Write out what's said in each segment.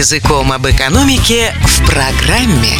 языком об экономике в программе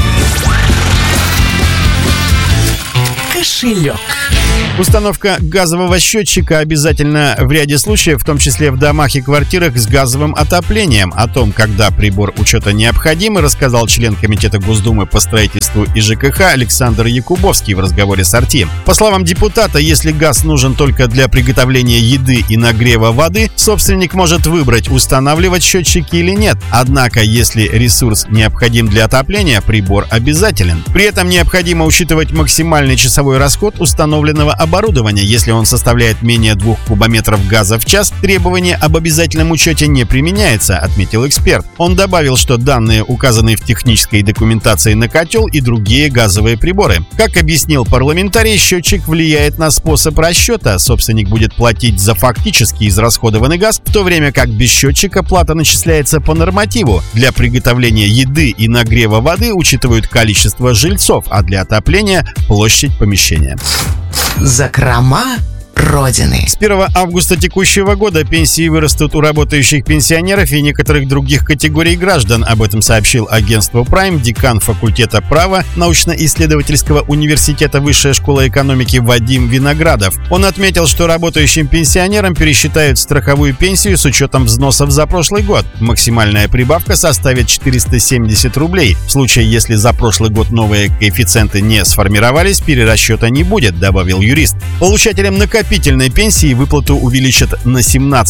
«Кошелек». Установка газового счетчика обязательна в ряде случаев, в том числе в домах и квартирах с газовым отоплением. О том, когда прибор учета необходим, рассказал член Комитета Госдумы по строительству и ЖКХ Александр Якубовский в разговоре с RT. По словам депутата, если газ нужен только для приготовления еды и нагрева воды, собственник может выбрать, устанавливать счетчики или нет. Однако, если ресурс необходим для отопления, прибор обязателен. При этом необходимо учитывать максимальный часовой расход установленного оборудования. Если он составляет менее 2 кубометров газа в час, требование об обязательном учете не применяется, отметил эксперт. Он добавил, что данные указаны в технической документации на котел и другие газовые приборы. Как объяснил парламентарий, счетчик влияет на способ расчета. Собственник будет платить за фактически израсходованный газ, в то время как без счетчика плата начисляется по нормативу. Для приготовления еды и нагрева воды учитывают количество жильцов, а для отопления – площадь помещения. Закрома Родины. С 1 августа текущего года пенсии вырастут у работающих пенсионеров и некоторых других категорий граждан. Об этом сообщил агентство Prime декан факультета права научно-исследовательского университета Высшая школа экономики Вадим Виноградов. Он отметил, что работающим пенсионерам пересчитают страховую пенсию с учетом взносов за прошлый год. Максимальная прибавка составит 470 рублей. В случае, если за прошлый год новые коэффициенты не сформировались, перерасчета не будет, добавил юрист. Получателям накопительной пенсии выплату увеличат на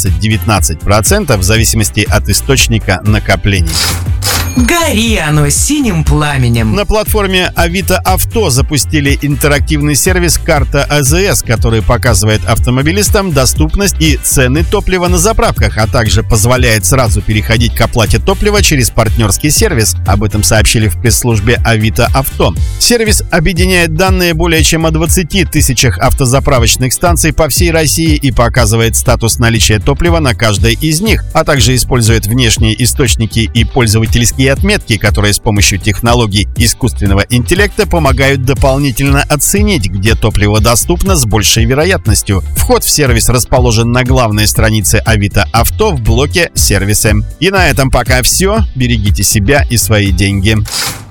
17-19% в зависимости от источника накоплений. Гори оно синим пламенем. На платформе Авито Авто запустили интерактивный сервис «Карта АЗС», который показывает автомобилистам доступность и цены топлива на заправках, а также позволяет сразу переходить к оплате топлива через партнерский сервис. Об этом сообщили в пресс-службе Авито Авто. Сервис объединяет данные более чем о 20 тысячах автозаправочных станций по всей России и показывает статус наличия топлива на каждой из них, а также использует внешние источники и пользовательские отметки, которые с помощью технологий искусственного интеллекта помогают дополнительно оценить, где топливо доступно с большей вероятностью. Вход в сервис расположен на главной странице Авито Авто в блоке «Сервисы». И на этом пока все. Берегите себя и свои деньги.